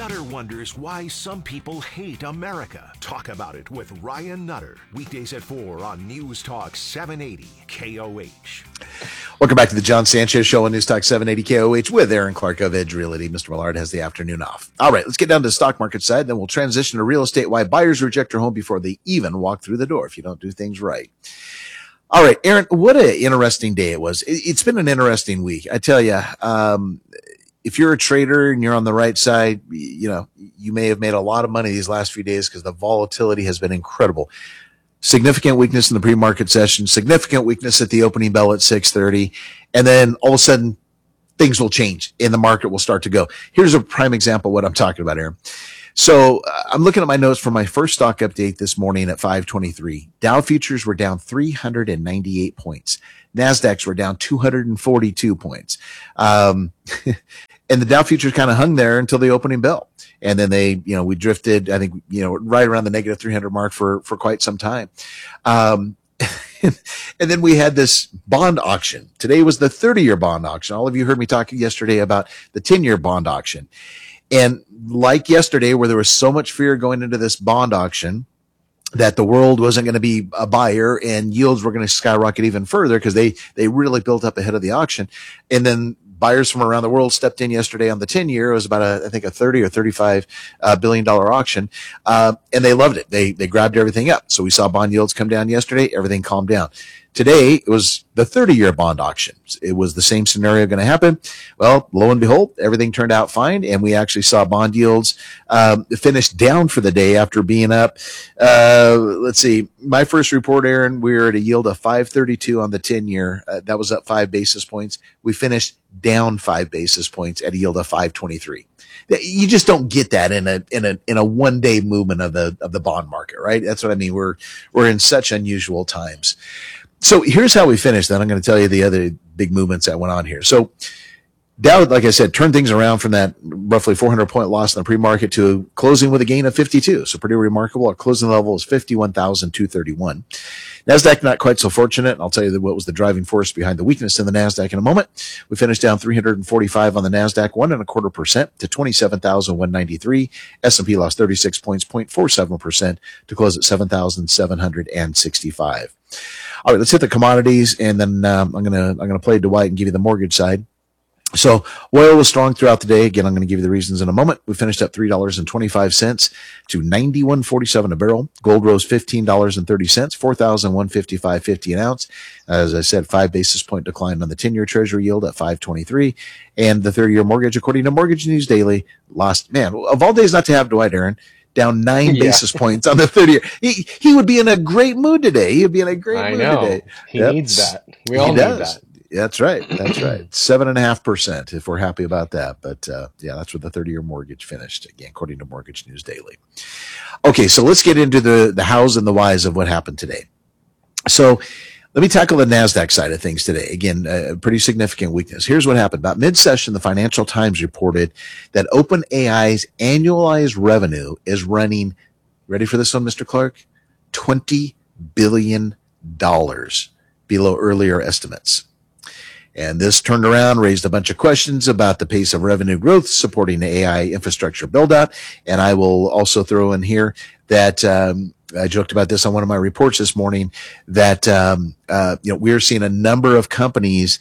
Nutter wonders why some people hate America. Talk about it with Ryan Nutter. Weekdays at 4 on News Talk 780 KOH. Welcome back to the John Sanchez Show on News Talk 780 KOH with Aaron Clark of Edge Realty. Mr. Millard has the afternoon off. All right, let's get down to the stock market side. Then we'll transition to real estate, why buyers reject their home before they even walk through the door if you don't do things right. All right, Aaron, what an interesting day it was. It's been an interesting week. I tell you, if you're a trader and you're on the right side, you know, you may have made a lot of money these last few days because the volatility has been incredible. Significant weakness in the pre-market session, significant weakness at the opening bell at 6:30. And then all of a sudden things will change and the market will start to go. Here's a prime example of what I'm talking about, Aaron. So I'm looking at my notes from my first stock update this morning at 5:23. Dow futures were down 398 points. NASDAQs were down 242 points. And the Dow futures kind of hung there until the opening bell. And then we drifted, I think, right around the negative 300 mark for quite some time. And then we had this bond auction. Today was the 30-year bond auction. All of you heard me talk yesterday about the 10-year bond auction. And like yesterday, where there was so much fear going into this bond auction that the world wasn't going to be a buyer and yields were going to skyrocket even further because they really built up ahead of the auction. And then buyers from around the world stepped in yesterday on the 10-year. It was about I think a $30 or $35 billion auction. And they loved it. They grabbed everything up. So we saw bond yields come down yesterday. Everything calmed down. Today, it was the 30-year bond auction. It was the same scenario going to happen. Well, lo and behold, everything turned out fine, and we actually saw bond yields finish down for the day after being up. Let's see. My first report, Aaron, we were at a yield of 5.32 on the 10-year. That was up 5 basis points. We finished down 5 basis points at a yield of 5.23. You just don't get that in a one-day movement of the bond market, right? That's what I mean. We're in such unusual times. So here's how we finished. Then I'm going to tell you the other big movements that went on here. So Dow, like I said, turned things around from that roughly 400-point loss in the pre-market to closing with a gain of 52. So pretty remarkable. Our closing level is 51,231. NASDAQ, not quite so fortunate. I'll tell you what was the driving force behind the weakness in the NASDAQ in a moment. We finished down 345 on the NASDAQ, 1.25% to 27,193. S&P lost 36 points, 0.47% to close at 7,765. All right, let's hit the commodities, and then I'm gonna play Dwight and give you the mortgage side. So oil was strong throughout the day. Again, I'm going to give you the reasons in a moment. We finished up $3.25 to $91.47 a barrel. Gold rose $15.30, $4,155.50 an ounce. As I said, 5 basis point decline on the 10-year Treasury yield at 5.23, and the 30-year mortgage, according to Mortgage News Daily, lost. Man, of all days not to have Dwight, Aaron. Down 9 basis points on the 30-year. He would be in a great mood today. He would be in a great mood today. He needs that. We all need that. That's right. 7.5% if we're happy about that. But that's where the 30-year mortgage finished, again, according to Mortgage News Daily. Okay, so let's get into the hows and the whys of what happened today. So let me tackle the NASDAQ side of things today. Again, a pretty significant weakness. Here's what happened. About mid-session, the Financial Times reported that OpenAI's annualized revenue is running, ready for this one, Mr. Clark? $20 billion below earlier estimates. And this turned around, raised a bunch of questions about the pace of revenue growth supporting the AI infrastructure build-out. And I will also throw in here that I joked about this on one of my reports this morning that we're seeing a number of companies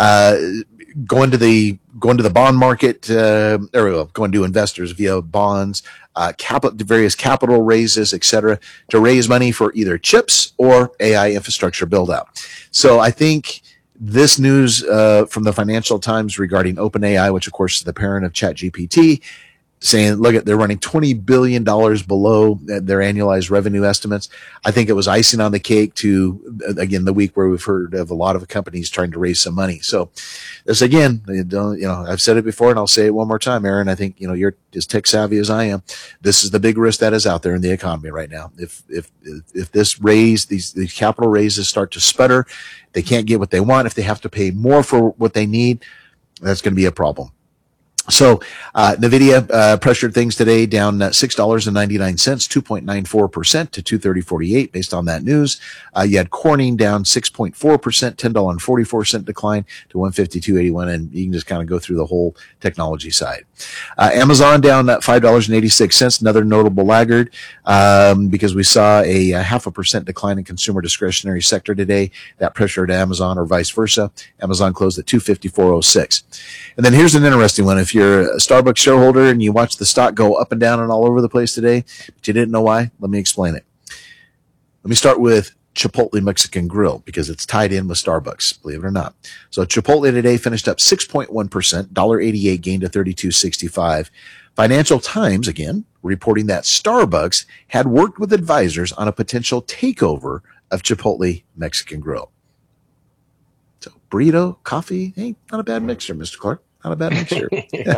going to the bond market, or going to investors via bonds, various capital raises, et cetera, to raise money for either chips or AI infrastructure build-out. So I think this news from the Financial Times regarding OpenAI, which of course is the parent of ChatGPT, saying, look, they're running $20 billion below their annualized revenue estimates. I think it was icing on the cake to, again, the week where we've heard of a lot of companies trying to raise some money. So this, again, I've said it before and I'll say it one more time, Aaron. I think, you're as tech savvy as I am. This is the big risk that is out there in the economy right now. If this raise, these capital raises start to sputter, they can't get what they want. If they have to pay more for what they need, that's going to be a problem. So NVIDIA pressured things today, down $6.99, 2.94% to 230.48 based on that news. You had Corning down 6.4%, $10.44 decline to 152.81, and you can just kind of go through the whole technology side. Amazon down $5.86, another notable laggard, because we saw a 0.5% decline in consumer discretionary sector today. That pressured Amazon, or vice versa. Amazon closed at 254.06. And then here's an interesting one. If you're a Starbucks shareholder and you watch the stock go up and down and all over the place today, but you didn't know why, let me explain it. Let me start with Chipotle Mexican Grill, because it's tied in with Starbucks, believe it or not. So Chipotle today finished up 6.1%, $1.88 gain to 32.65. Financial Times, again, reporting that Starbucks had worked with advisors on a potential takeover of Chipotle Mexican Grill. So burrito, coffee, hey, not a bad mixture, Mr. Clark. Not a bad mixture.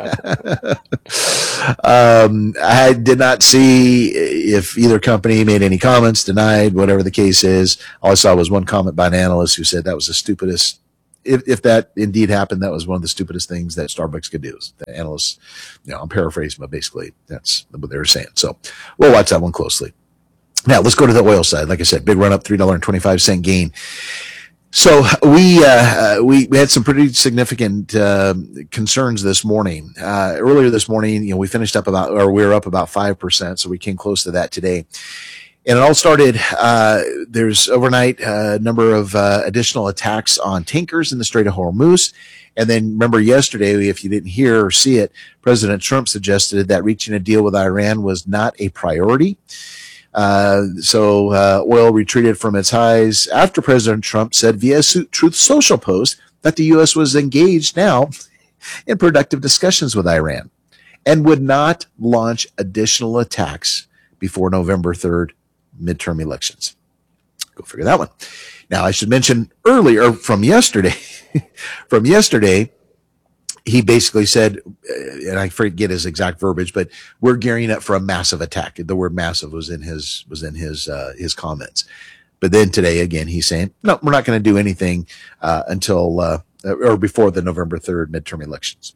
I did not see if either company made any comments, denied, whatever the case is. All I saw was one comment by an analyst who said that was the stupidest. If that indeed happened, that was one of the stupidest things that Starbucks could do. The analysts, I'm paraphrasing, but basically that's what they were saying. So we'll watch that one closely. Now let's go to the oil side. Like I said, big run up, $3.25 gain. So we had some pretty significant concerns this morning. Earlier this morning, we finished up we were up about 5%, so we came close to that today. And it all started, there's overnight a number of additional attacks on tankers in the Strait of Hormuz. And then remember yesterday, if you didn't hear or see it, President Trump suggested that reaching a deal with Iran was not a priority. So oil retreated from its highs after President Trump said via Truth Social post that the U.S. was engaged now in productive discussions with Iran and would not launch additional attacks before November 3rd midterm elections. Go figure that one. Now, I should mention earlier from yesterday, he basically said, and I forget his exact verbiage, but we're gearing up for a massive attack. The word massive was in his comments. But then today, again, he's saying, no, we're not going to do anything until or before the November 3rd midterm elections.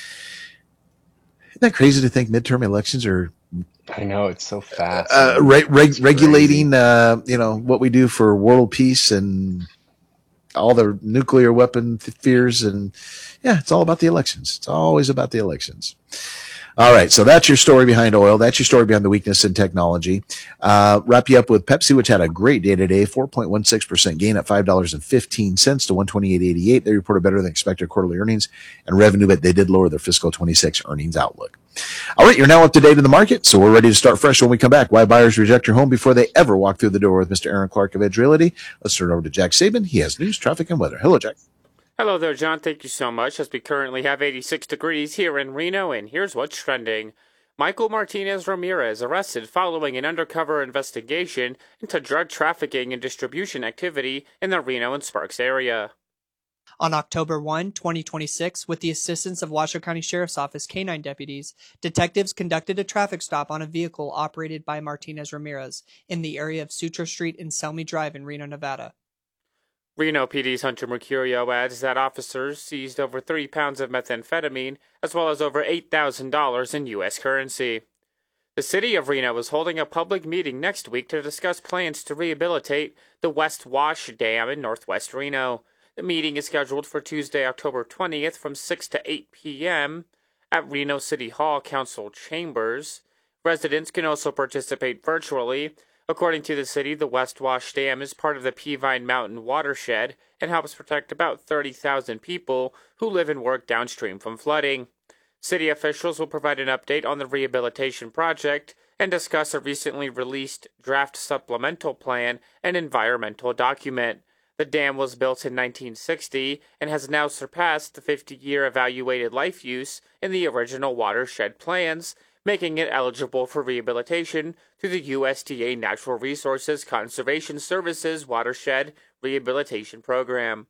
Isn't that crazy to think midterm elections are? I know, it's so fast. Regulating, what we do for world peace and all the nuclear weapon fears, and it's all about the elections. It's always about the elections. All right, so that's your story behind oil. That's your story behind the weakness in technology. Wrap you up with Pepsi, which had a great day today, 4.16% gain at $5.15 to 128.88. They reported better than expected quarterly earnings and revenue, but they did lower their fiscal 26 earnings outlook. All right, you're now up to date in the market, so we're ready to start fresh when we come back. Why buyers reject your home before they ever walk through the door with Mr. Aaron Clark of Edge Realty. Let's turn it over to Jack Saban. He has news, traffic, and weather. Hello, Jack. Hello there, John. Thank you so much, as we currently have 86 degrees here in Reno, and here's what's trending. Michael Martinez Ramirez arrested following an undercover investigation into drug trafficking and distribution activity in the Reno and Sparks area. On October 1, 2026, with the assistance of Washoe County Sheriff's Office canine deputies, detectives conducted a traffic stop on a vehicle operated by Martinez Ramirez in the area of Sutro Street and Selmy Drive in Reno, Nevada. Reno PD's Hunter Mercurio adds that officers seized over 30 pounds of methamphetamine, as well as over $8,000 in U.S. currency. The city of Reno is holding a public meeting next week to discuss plans to rehabilitate the West Wash Dam in northwest Reno. The meeting is scheduled for Tuesday, October 20th from 6 to 8 p.m. at Reno City Hall Council Chambers. Residents can also participate virtually. According to the city, the West Wash Dam is part of the Peavine Mountain watershed and helps protect about 30,000 people who live and work downstream from flooding. City officials will provide an update on the rehabilitation project and discuss a recently released draft supplemental plan and environmental document. The dam was built in 1960 and has now surpassed the 50-year evaluated life use in the original watershed plans, making it eligible for rehabilitation through the USDA Natural Resources Conservation Services Watershed Rehabilitation Program.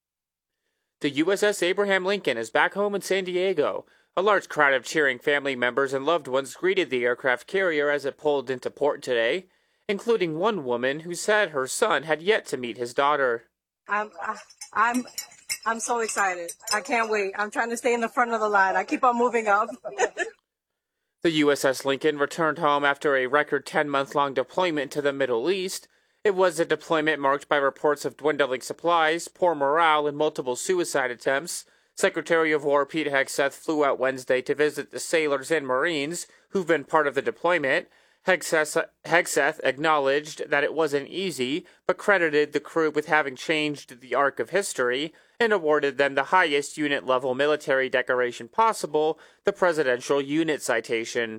The USS Abraham Lincoln is back home in San Diego. A large crowd of cheering family members and loved ones greeted the aircraft carrier as it pulled into port today, including one woman who said her son had yet to meet his daughter. I'm I'm so excited. I can't wait. I'm trying to stay in the front of the line. I keep on moving up. The USS Lincoln returned home after a record 10-month-long deployment to the Middle East. It was a deployment marked by reports of dwindling supplies, poor morale, and multiple suicide attempts. Secretary of War Pete Hegseth flew out Wednesday to visit the sailors and Marines who've been part of the deployment. Hegseth acknowledged that it wasn't easy, but credited the crew with having changed the arc of history and awarded them the highest unit-level military decoration possible, the Presidential Unit Citation.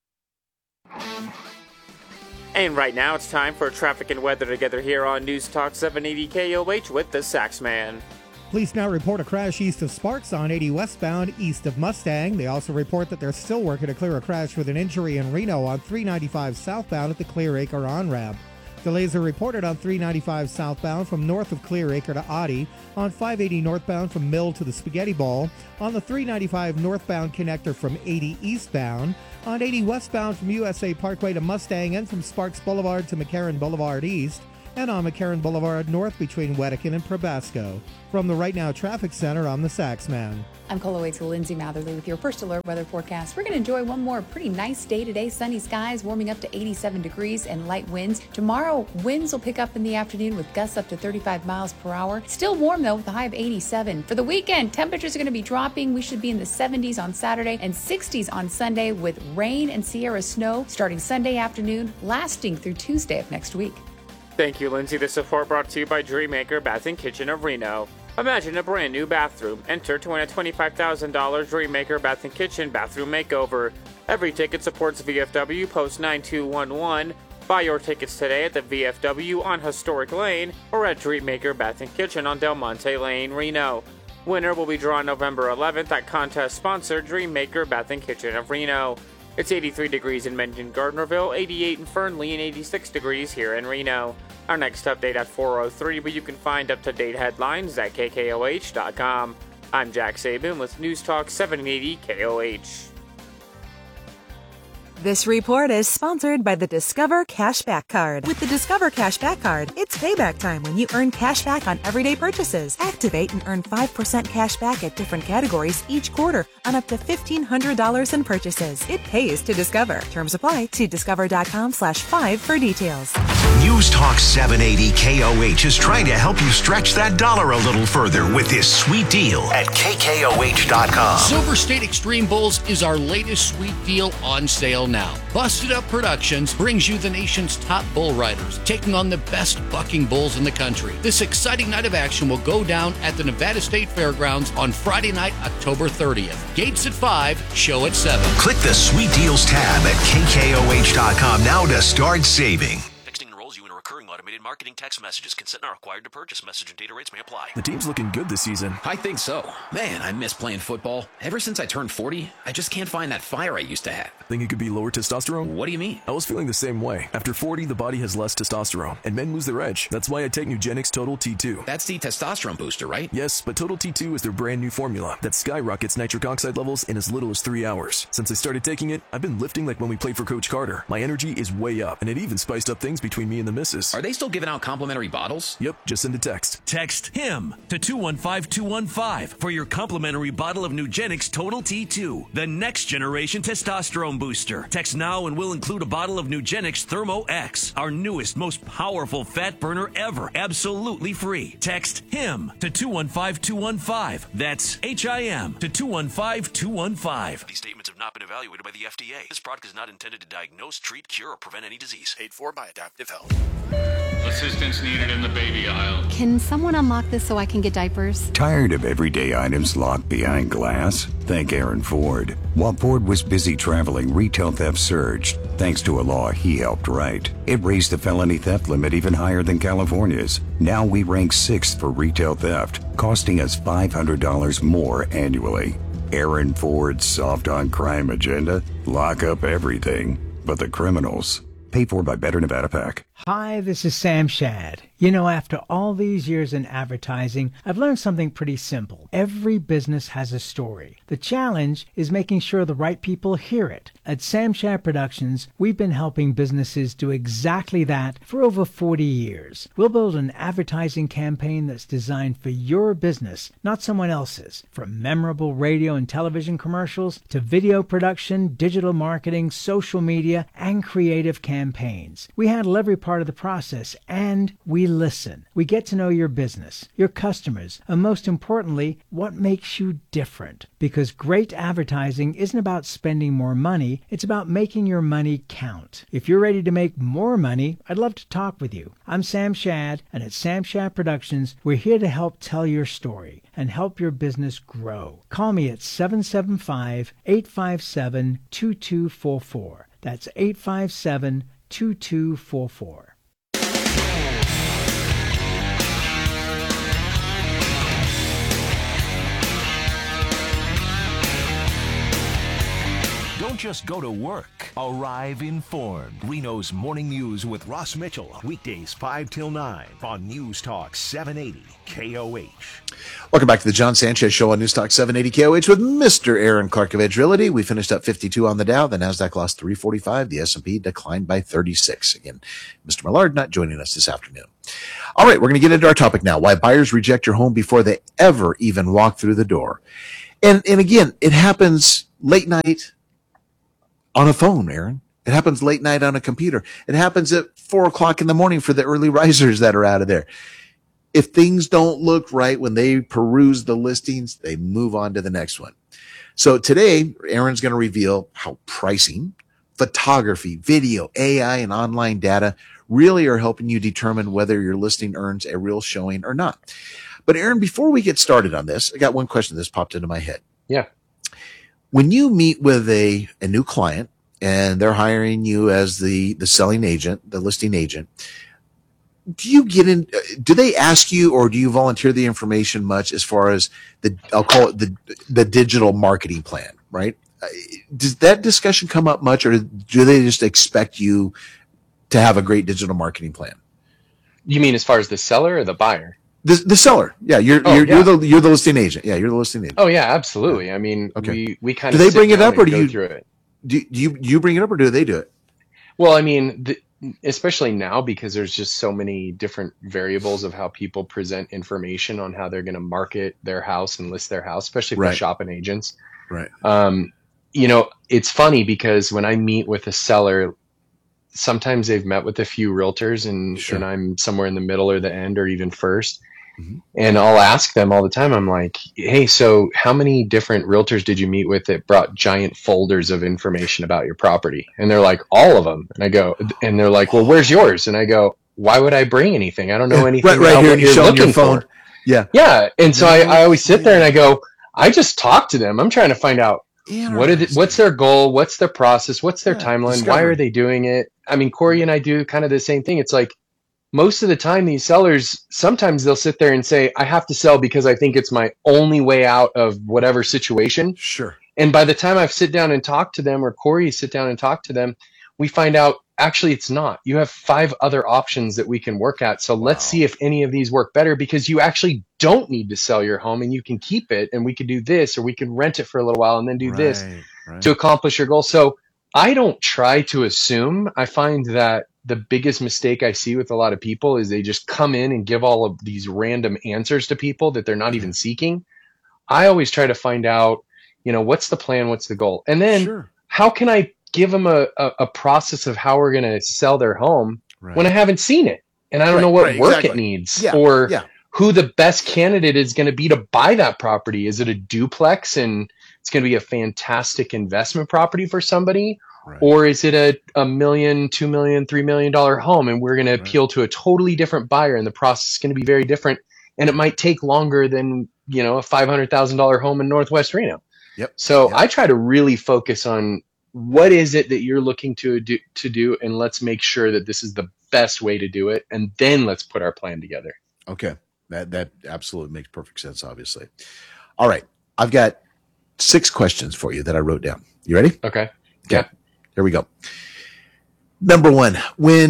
And right now it's time for traffic and weather together here on News Talk 780 KOH with the Saxman. Police now report a crash east of Sparks on 80 westbound east of Mustang. They also report that they're still working to clear a crash with an injury in Reno on 395 southbound at the Clear Acre on-ramp. Delays are reported on 395 southbound from north of Clear Acre to Oddie, on 580 northbound from Mill to the Spaghetti Bowl, on the 395 northbound connector from 80 eastbound, on 80 westbound from USA Parkway to Mustang and from Sparks Boulevard to McCarran Boulevard East, and on McCarran Boulevard North between Wedekind and Probasco. From the Right Now Traffic Center, I'm the Saxman. I'm KOLOH Lindsay Matherly with your first alert weather forecast. We're going to enjoy one more pretty nice day today. Sunny skies, warming up to 87 degrees and light winds. Tomorrow, winds will pick up in the afternoon with gusts up to 35 miles per hour. Still warm, though, with a high of 87. For the weekend, temperatures are going to be dropping. We should be in the 70s on Saturday and 60s on Sunday with rain and Sierra snow starting Sunday afternoon, lasting through Tuesday of next week. Thank you, Lindsay. This report brought to you by Dreammaker Bath and Kitchen of Reno. Imagine a brand new bathroom. Enter to win a $25,000 Dreammaker Bath and Kitchen bathroom makeover. Every ticket supports VFW Post 9211. Buy your tickets today at the VFW on Historic Lane or at Dreammaker Bath and Kitchen on Del Monte Lane, Reno. Winner will be drawn November 11th at contest sponsor Dreammaker Bath and Kitchen of Reno. It's 83 degrees in Mendon Gardnerville, 88 in Fernley, and 86 degrees here in Reno. Our next update at 4:03, but you can find up-to-date headlines at KKOH.com. I'm Jack Sabin with News Talk 780 KOH. This report is sponsored by the Discover Cashback Card. With the Discover Cashback Card, it's payback time when you earn cash back on everyday purchases. Activate and earn 5% cash back at different categories each quarter on up to $1,500 in purchases. It pays to Discover. Terms apply. See discover.com/5 for details. News Talk 780 KOH is trying to help you stretch that dollar a little further with this sweet deal at KKOH.com. Silver State Extreme Bulls is our latest sweet deal on sale now. Busted Up Productions brings you the nation's top bull riders, taking on the best bucking bulls in the country. This exciting night of action will go down at the Nevada State Fairgrounds on Friday night, October 30th. Gates at 5, show at 7. Click the Sweet Deals tab at KKOH.com now to start saving. Recurring automated marketing text messages. Consent not required to purchase. Message and data rates may apply. The team's looking good this season. I think so. Man, I miss playing football. Ever since I turned 40, I just can't find that fire I used to have. Think it could be lower testosterone? What do you mean? I was feeling the same way. After 40, the body has less testosterone, and men lose their edge. That's why I take Nugenix Total T2. That's the testosterone booster, right? Yes, but Total T2 is their brand new formula that skyrockets nitric oxide levels in as little as 3 hours. Since I started taking it, I've been lifting like when we played for Coach Carter. My energy is way up, and it even spiced up things between me and the missus. Are they still giving out complimentary bottles? Yep, just send a text. Text HIM to 215215 for your complimentary bottle of Nugenix Total T2, the next generation testosterone booster. Text now and we'll include a bottle of Nugenix Thermo X, our newest, most powerful fat burner ever, absolutely free. Text HIM to 215215. That's HIM to 215215. These statements have not been evaluated by the FDA. This product is not intended to diagnose, treat, cure, or prevent any disease. Paid for by Adaptive Health. Assistance needed in the baby aisle. Can someone unlock this so I can get diapers? Tired of everyday items locked behind glass? Thank Aaron Ford. While Ford was busy traveling, retail theft surged. Thanks to a law he helped write. It raised the felony theft limit even higher than California's. Now we rank 6th for retail theft, costing us $500 more annually. Aaron Ford's soft on crime agenda? Lock up everything but the criminals. Paid for by Better Nevada PAC. Hi, this is Sam Shad. You know, after all these years in advertising, I've learned something pretty simple. Every business has a story. The challenge is making sure the right people hear it. At Sam Shad Productions, we've been helping businesses do exactly that for over 40 years. We'll build an advertising campaign that's designed for your business, not someone else's. From memorable radio and television commercials to video production, digital marketing, social media, and creative campaigns. We handle every part of the process, and we listen. We get to know your business, your customers, and most importantly, what makes you different. Because great advertising isn't about spending more money, it's about making your money count. If you're ready to make more money, I'd love to talk with you. I'm Sam Shad, and at Sam Shad Productions, we're here to help tell your story and help your business grow. Call me at 775-857-2244. That's 857-2244. Don't just go to work. Arrive informed. Reno's Morning News with Ross Mitchell. Weekdays 5 till 9 on News Talk 780 KOH. Welcome back to the John Sanchez Show on News Talk 780 KOH with Mr. Aaron Clark of Edge Realty. We finished up 52 on the Dow. The NASDAQ lost 345. The S&P declined by 36. Again, Mr. Millard not joining us this afternoon. All right, we're going to get into our topic now. Why buyers reject your home before they ever even walk through the door. And again, it happens late night on a phone, Aaron. It happens late night on a computer. It happens at 4 o'clock in the morning for the early risers that are out of there. If things don't look right when they peruse the listings, they move on to the next one. So today, Aaron's going to reveal how pricing, photography, video, AI, and online data really are helping you determine whether your listing earns a real showing or not. But Aaron, before we get started on this, I got one question that's popped into my head. Yeah. When you meet with a new client and they're hiring you as the selling agent, the listing agent, do they ask you, or do you volunteer the information much as far as I'll call it the digital marketing plan, right? Does that discussion come up much, or do they just expect you to have a great digital marketing plan? You mean as far as the seller or the buyer? The seller, yeah, you're the listing agent. Yeah, you're the listing agent. Oh yeah, absolutely. I mean, okay. we kind of do they bring it up, or do you through it? Do you bring it up, or do they do it? Well, I mean, especially now, because there's just so many different variables of how people present information on how they're going to market their house and list their house, especially for shopping agents. Right. You know, it's funny because when I meet with a seller, sometimes they've met with a few realtors, and I'm somewhere in the middle or the end or even first. Mm-hmm. And I'll ask them all the time, I'm like, hey, so how many different realtors did you meet with that brought giant folders of information about your property? And they're like, all of them. And I go, and they're like, well, where's yours? And I go, why would I bring anything? I don't know anything about here, what you're looking your phone. for. Yeah. Yeah. And so I always sit there and I go, I just talk to them. I'm trying to find out what's their goal? What's their process? What's their timeline? Why are they doing it? I mean, Corey and I do kind of the same thing. It's like, most of the time, these sellers, sometimes they'll sit there and say, I have to sell because I think it's my only way out of whatever situation. Sure. And by the time I've sit down and talked to them, or Corey sit down and talk to them, we find out, actually, it's not. You have 5 other options that we can work at. So let's see if any of these work better, because you actually don't need to sell your home and you can keep it, and we could do this, or we could rent it for a little while and then do this to accomplish your goal. So I don't try to assume. I find that the biggest mistake I see with a lot of people is they just come in and give all of these random answers to people that they're not even seeking. I always try to find out, you know, what's the plan? What's the goal? And then how can I give them a process of how we're going to sell their home when I haven't seen it? And I don't know what work it needs, or who the best candidate is going to be to buy that property. Is it a duplex and it's going to be a fantastic investment property for somebody? Or is it a $1 million, $2 million, $3 million home, and we're going to appeal to a totally different buyer, and the process is going to be very different, and it might take longer than, you know, a $500,000 home in Northwest Reno. So I try to really focus on what is it that you're looking to do, and let's make sure that this is the best way to do it, and then let's put our plan together. Okay, that absolutely makes perfect sense. Obviously, all right. I've got 6 questions for you that I wrote down. You ready? Okay. Yeah. Here we go. Number 1, when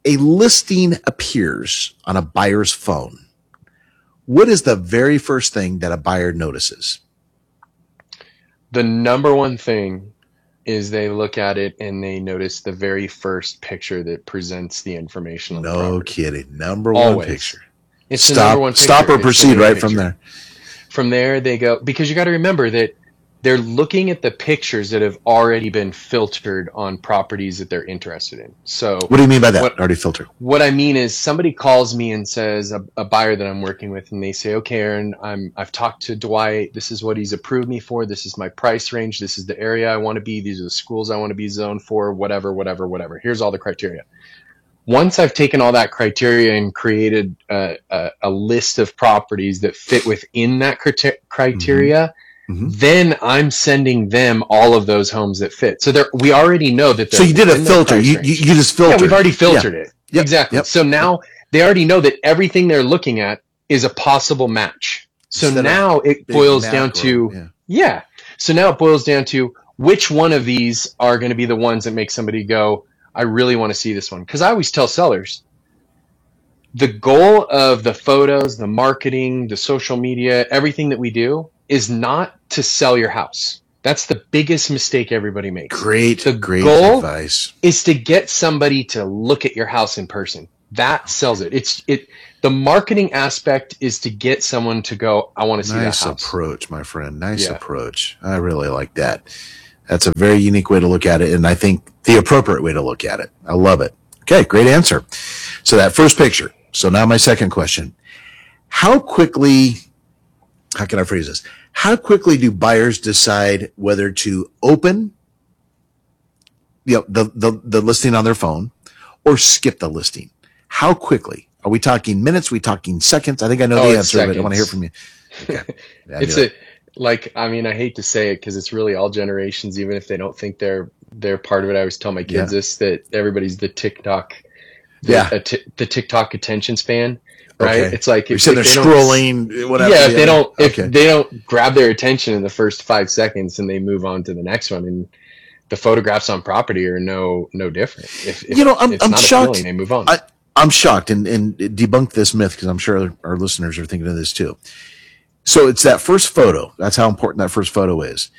a listing appears on a buyer's phone, what is the very first thing that a buyer notices? The number one thing is they look at it and they notice the very first picture that presents the information on the property. No kidding. Number one Always. picture. It's the number one picture. Stop or It's the proceed main right from picture. there. From there, they go, because you got to remember that they're looking at the pictures that have already been filtered on properties that they're interested in. So What do you mean by that? Already filtered. what I mean is somebody calls me and says, a buyer that I'm working with, and they say, okay, Aaron, I've talked to Dwight. This is what he's approved me for. This is my price range. This is the area I want to be. These are the schools I want to be zoned for, whatever. Here's all the criteria. Once I've taken all that criteria and created a list of properties that fit within that criteria, then I'm sending them all of those homes that fit. So we already know that. So you did a within their filter. price You range. just filtered. Yeah, we've already filtered Yeah. it. Yep. Exactly. Yep. So now they already know that everything they're looking at is a possible match. So Instead of now it big boils down macro, to, yeah. So now it boils down to which one of these are going to be the ones that make somebody go, I really want to see this one. Because I always tell sellers, the goal of the photos, the marketing, the social media, everything that we do is not to sell your house. That's the biggest mistake everybody makes. Great goal advice. is to get somebody to look at your house in person. That sells it. The marketing aspect is to get someone to go, I want to see that Nice house. approach, my friend. Nice Yeah. approach. I really like that. That's a very unique way to look at it, and I think the appropriate way to look at it. I love it. Okay, great answer. So that first picture. So now my second question. How can I phrase this? How quickly do buyers decide whether to open the listing on their phone or skip the listing? How quickly? Are we talking minutes? Are we talking seconds? I think I know the It's answer, but I want to hear seconds. from you. Okay. Yeah, I knew it. I hate to say it because it's really all generations, even if they don't think they're part of it. I always tell my kids that everybody's the TikTok, the TikTok attention span, right? Okay. It's like You're if sitting there they don't- scrolling, whatever. Yeah, if Okay. they don't grab their attention in the first 5 seconds, and they move on to the next one, and the photographs on property are no different. If I'm it's not shocked. appealing, they move on. I'm shocked and debunk this myth because I'm sure our listeners are thinking of this too. So it's that first photo. That's how important that first photo is.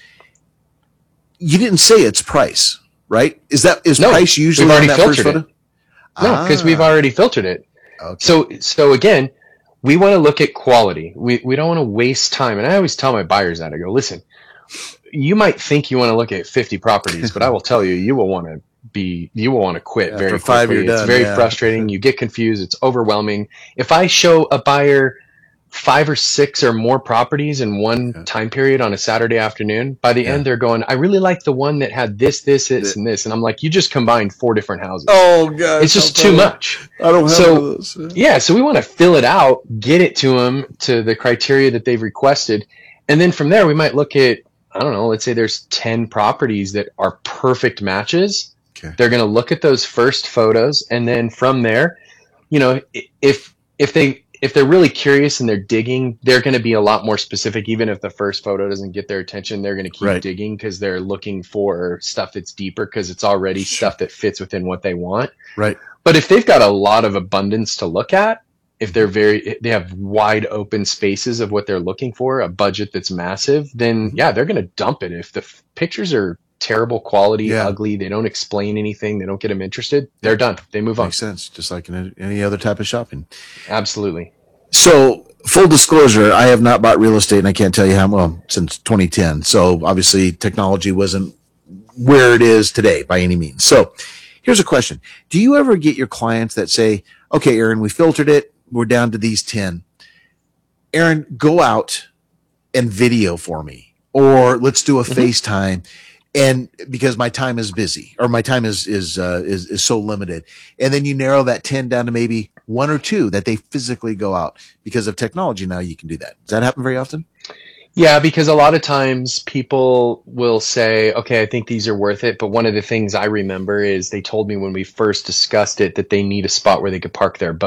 You didn't say its price, right? Is price usually we've on already that filtered first photo? it. No, because we've already filtered it. Okay. So again, we want to look at quality. We don't want to waste time. And I always tell my buyers that. I go, listen, you might think you want to look at 50 properties, but I will tell you, you will want to quit very After 5 quickly. you're It's done, very yeah. frustrating. You get confused. It's overwhelming. If I show a buyer 5 or 6 or more properties in one time period on a Saturday afternoon, by the end they're going, I really like the one that had this, and this. And I'm like, you just combined 4 different houses. Oh god, It's just too much. I don't have one of those. Yeah, so we want to fill it out, get it to them to the criteria that they've requested. And then from there, we might look at, I don't know, let's say there's 10 properties that are perfect matches. Okay. They're going to look at those first photos. And then from there, if they're really curious and they're digging, they're going to be a lot more specific. Even if the first photo doesn't get their attention, they're going to keep digging because they're looking for stuff that's deeper because it's already stuff that fits within what they want. Right. But if they've got a lot of abundance to look at, if they have wide open spaces of what they're looking for, a budget that's massive, then they're going to dump it. If the pictures are terrible quality, ugly, they don't explain anything, they don't get them interested, they're done. They move on. Makes sense. Just like in any other type of shopping. Absolutely. So, full disclosure, I have not bought real estate, and I can't tell you how well since 2010. So, obviously, technology wasn't where it is today by any means. So, here's a question: do you ever get your clients that say, "Okay, Aaron, we filtered it. We're down to these 10. Aaron, go out and video for me, or let's do a FaceTime." And because my time is busy, or my time is so limited, and then you narrow that 10 down to maybe 1 or 2 that they physically go out because of technology. Now you can do that. Does that happen very often? Yeah, because a lot of times people will say, okay, I think these are worth it. But one of the things I remember is they told me when we first discussed it that they need a spot where they could park their boat.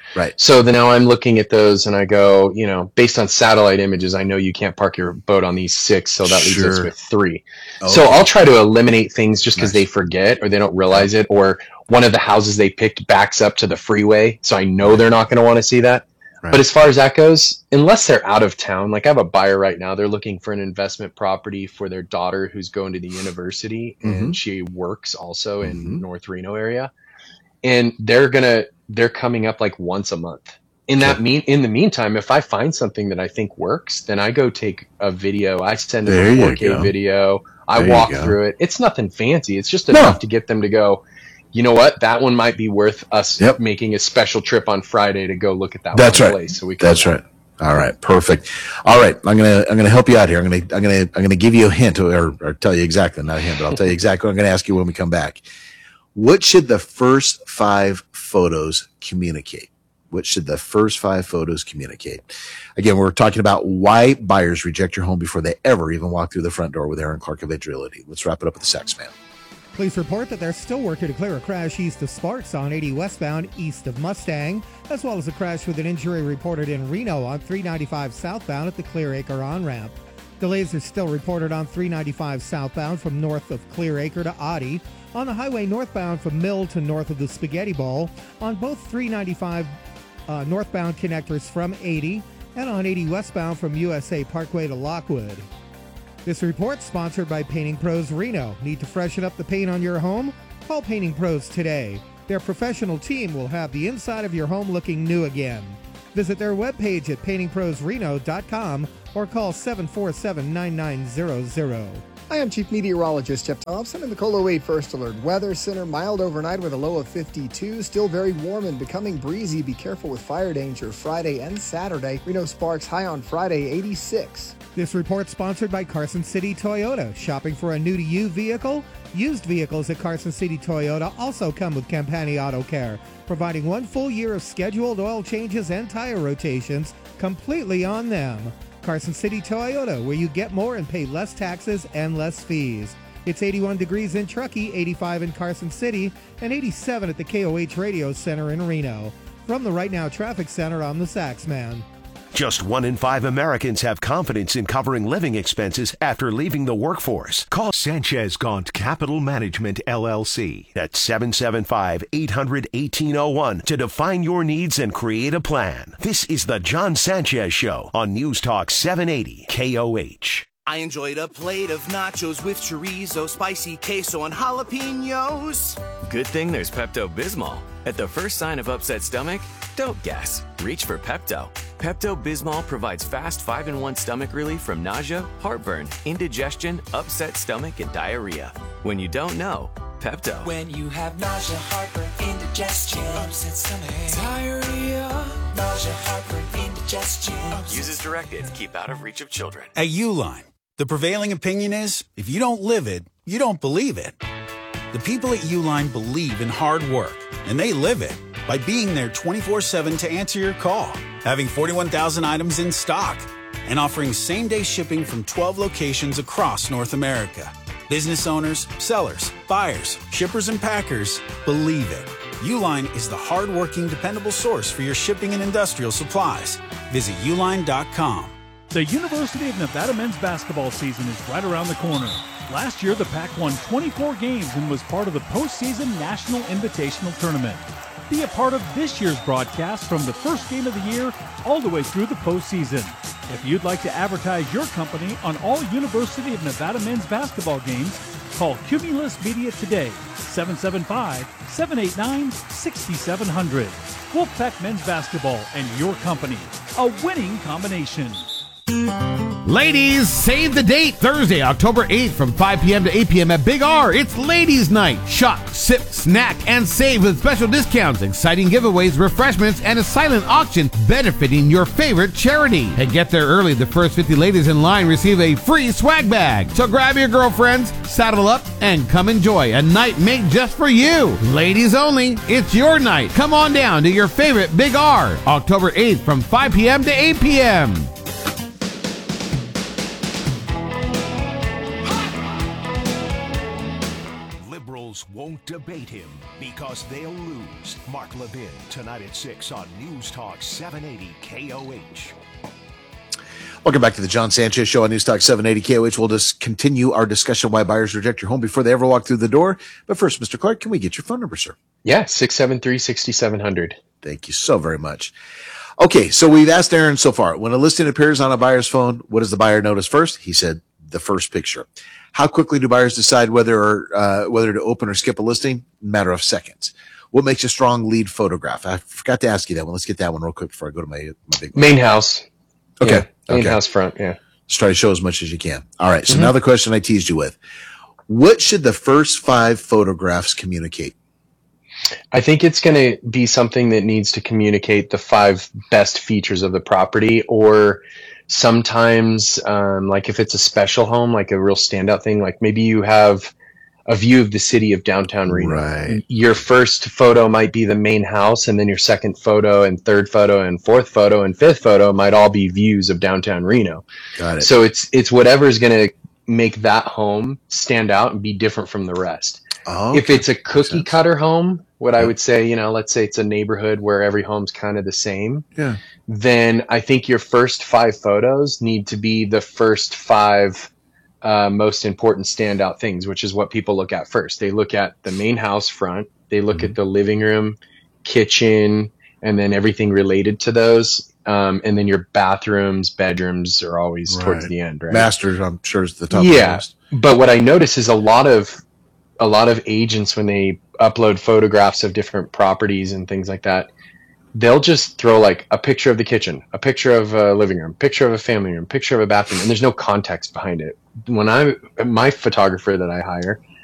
Right. So then now I'm looking at those and I go, you know, based on satellite images, I know you can't park your boat on these 6, so that leaves us with 3. Okay. So I'll try to eliminate things just because they forget or they don't realize it, or one of the houses they picked backs up to the freeway, so I know they're not going to want to see that. Right. But as far as that goes, unless they're out of town, like I have a buyer right now, they're looking for an investment property for their daughter who's going to the university, and she works also in North Reno area, and they're coming up like once a month. In the meantime, if I find something that I think works, then I go take a video. I send them a 4K video. I walk through it. It's nothing fancy. It's just enough to get them to go, you know what? That one might be worth us making a special trip on Friday to go look at that place. So we can right. All right. Perfect. All right. I'm gonna help you out here. I'm gonna give you a hint or tell you exactly, not a hint, but I'll tell you exactly what I'm gonna ask you when we come back. What should the first 5 photos communicate? What should the first 5 photos communicate? Again, we're talking about why buyers reject your home before they ever even walk through the front door with Aaron Clark of Edge Realty. Let's wrap it up with the Sax Man. Police report that they're still working to clear a crash east of Sparks on 80 westbound east of Mustang, as well as a crash with an injury reported in Reno on 395 southbound at the Clear Acre on-ramp. Delays are still reported on 395 southbound from north of Clear Acre to Oddie, on the highway northbound from Mill to north of the Spaghetti Bowl, on both 395 northbound connectors from 80, and on 80 westbound from USA Parkway to Lockwood. This report sponsored by Painting Pros Reno. Need to freshen up the paint on your home? Call Painting Pros today. Their professional team will have the inside of your home looking new again. Visit their webpage at paintingprosreno.com or call 747-9900. Hi, I'm Chief Meteorologist Jeff Thompson in the KOLO 8 First Alert Weather Center. Mild overnight with a low of 52. Still very warm and becoming breezy. Be careful with fire danger Friday and Saturday. Reno Sparks high on Friday, 86. This report sponsored by Carson City Toyota. Shopping for a new-to-you vehicle? Used vehicles at Carson City Toyota also come with Campani Auto Care, providing 1 full year of scheduled oil changes and tire rotations completely on them. Carson City Toyota, where you get more and pay less taxes and less fees. It's 81 degrees in Truckee, 85 in Carson City, and 87 at the KOH Radio Center in Reno. From the Right Now Traffic Center, I'm the Sax Man. Just 1 in 5 Americans have confidence in covering living expenses after leaving the workforce. Call Sanchez Gaunt Capital Management, LLC at 775-800-1801 to define your needs and create a plan. This is the John Sanchez Show on News Talk 780 KOH. I enjoyed a plate of nachos with chorizo, spicy queso, and jalapenos. Good thing there's Pepto-Bismol. At the first sign of upset stomach, don't guess. Reach for Pepto. Pepto-Bismol provides fast 5-in-1 stomach relief from nausea, heartburn, indigestion, upset stomach, and diarrhea. When you don't know, Pepto. When you have nausea, heartburn, indigestion, upset stomach, diarrhea, nausea, heartburn, indigestion. Use as directed. Keep out of reach of children. At Uline, the prevailing opinion is, if you don't live it, you don't believe it. The people at Uline believe in hard work, and they live it by being there 24/7 to answer your call, having 41,000 items in stock, and offering same-day shipping from 12 locations across North America. Business owners, sellers, buyers, shippers, and packers believe it. Uline is the hard-working, dependable source for your shipping and industrial supplies. Visit uline.com. The University of Nevada men's basketball season is right around the corner. Last year, the Pac won 24 games and was part of the postseason National Invitational Tournament. Be a part of this year's broadcast from the first game of the year all the way through the postseason. If you'd like to advertise your company on all University of Nevada men's basketball games, call Cumulus Media today, 775-789-6700. Wolfpack Men's Basketball and your company, a winning combination. Ladies, save the date, Thursday, October 8th from 5 p.m. to 8 p.m. at Big R. It's Ladies' Night. Shop, sip, snack, and save with special discounts, exciting giveaways, refreshments, and a silent auction benefiting your favorite charity. And get there early. The first 50 ladies in line receive a free swag bag. So grab your girlfriends, saddle up, and come enjoy a night made just for you. Ladies only. It's your night. Come on down to your favorite Big R, October 8th from 5 p.m. to 8 p.m. Millennials won't debate him because they'll lose. Mark Levin, tonight at 6 on News Talk 780 KOH. Welcome back to the John Sanchez Show on News Talk 780 KOH. We'll just continue our discussion why buyers reject your home before they ever walk through the door. But first, Mr. Clark, can we get your phone number, sir? Yeah, 673-6700. Thank you so very much. Okay, so we've asked Aaron so far. When a listing appears on a buyer's phone, what does the buyer notice first? He said the first picture. How quickly do buyers decide whether to open or skip a listing? Matter of seconds. What makes a strong lead photograph? I forgot to ask you that one. Let's get that one real quick before I go to my big one. Main house. Okay. Yeah, main house front, yeah. Just try to show as much as you can. All right, so now the question I teased you with. What should the first 5 photographs communicate? I think it's going to be something that needs to communicate the 5 best features of the property, or sometimes like if it's a special home, like a real standout thing, like maybe you have a view of the city of downtown Reno. Right. Your first photo might be the main house, and then your second photo and third photo and fourth photo and fifth photo might all be views of downtown Reno. Got it. So it's whatever's going to make that home stand out and be different from the rest. Oh, if it's a cookie cutter home, what I would say, let's say it's a neighborhood where every home's kind of the same. Yeah. Then I think your first 5 photos need to be the first 5 most important standout things, which is what people look at first. They look at the main house front, they look at the living room, kitchen, and then everything related to those. And then your bathrooms, bedrooms are always towards the end, right? Masters, I'm sure, is the top of the list. But what I notice is a lot of agents, when they upload photographs of different properties and things like that, they'll just throw like a picture of the kitchen, a picture of a living room, picture of a family room, picture of a bathroom, and there's no context behind it. When my photographer that I hire,